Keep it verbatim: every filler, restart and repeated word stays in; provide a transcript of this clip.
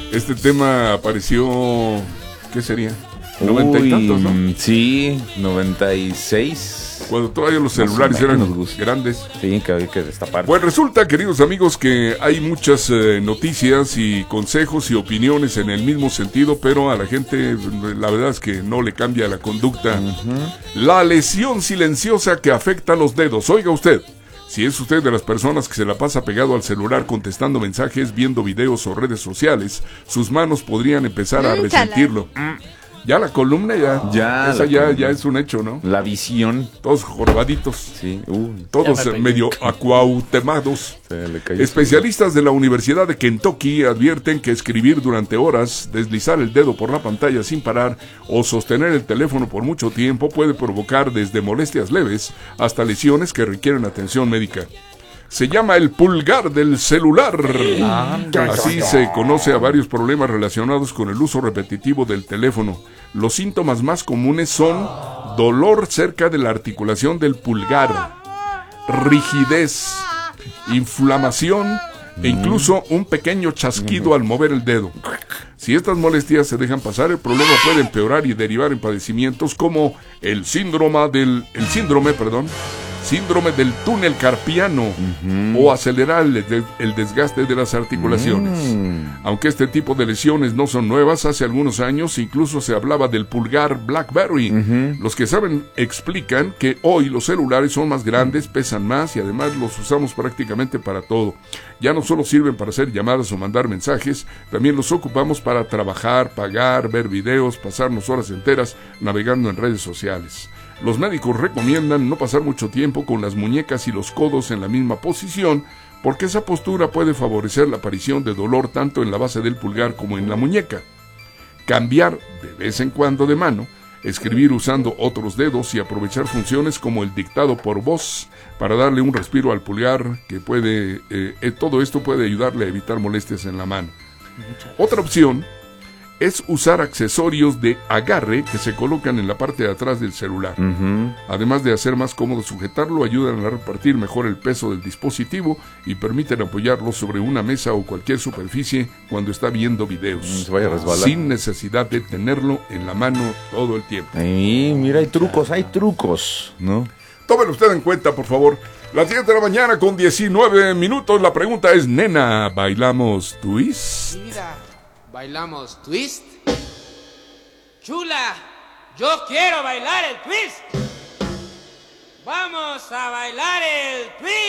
Este tema apareció, ¿qué sería? Noventa y tantos, ¿no? Sí, noventa y seis. Cuando todavía los celulares eran grandes. Sí, que había que destapar. Pues resulta, queridos amigos, que hay muchas eh, noticias y consejos y opiniones en el mismo sentido, pero a la gente la verdad es que no le cambia la conducta. Uh-huh. La lesión silenciosa que afecta a los dedos. Oiga usted, si es usted de las personas que se la pasa pegado al celular contestando mensajes, viendo videos o redes sociales, sus manos podrían empezar a resentirlo. Ya la columna ya, ya, esa ya, ya es un hecho, ¿no? La visión. Todos jorobaditos. Sí. Uh, todos medio acuautemados. Especialistas de la Universidad de Kentucky advierten que escribir durante horas, deslizar el dedo por la pantalla sin parar o sostener el teléfono por mucho tiempo puede provocar desde molestias leves hasta lesiones que requieren atención médica. Se llama el pulgar del celular. Así se conoce a varios problemas relacionados con el uso repetitivo del teléfono. Los síntomas más comunes son dolor cerca de la articulación del pulgar, rigidez, inflamación e incluso un pequeño chasquido al mover el dedo. Si estas molestias se dejan pasar, el problema puede empeorar y derivar en padecimientos como el síndrome del el síndrome, perdón, síndrome del túnel carpiano uh-huh. o acelerar el, el desgaste de las articulaciones. Uh-huh. Aunque este tipo de lesiones no son nuevas, hace algunos años incluso se hablaba del pulgar BlackBerry. Uh-huh. Los que saben explican que hoy los celulares son más grandes, pesan más y además los usamos prácticamente para todo. Ya no solo sirven para hacer llamadas o mandar mensajes, también los ocupamos para trabajar, pagar, ver videos, pasarnos horas enteras navegando en redes sociales. Los médicos recomiendan no pasar mucho tiempo con las muñecas y los codos en la misma posición, porque esa postura puede favorecer la aparición de dolor tanto en la base del pulgar como en la muñeca. Cambiar de vez en cuando de mano, escribir usando otros dedos y aprovechar funciones como el dictado por voz para darle un respiro al pulgar, que puede, eh, todo esto puede ayudarle a evitar molestias en la mano. Otra opción es usar accesorios de agarre que se colocan en la parte de atrás del celular. Uh-huh. Además de hacer más cómodo sujetarlo, ayudan a repartir mejor el peso del dispositivo y permiten apoyarlo sobre una mesa o cualquier superficie cuando está viendo videos. Se vaya a resbalar. Sin necesidad de tenerlo en la mano todo el tiempo. Ay, mira, hay trucos, hay trucos, ¿no? Tómelo usted en cuenta, por favor. Las diez de la mañana con diecinueve minutos. La pregunta es, nena, ¿bailamos twist? Mira. ¿Bailamos twist? Chula, yo quiero bailar el twist. Vamos a bailar el twist.